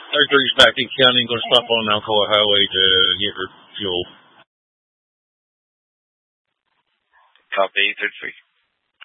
33's back in county. Going to stop on Alcoa Highway to get her fuel. Copy 33.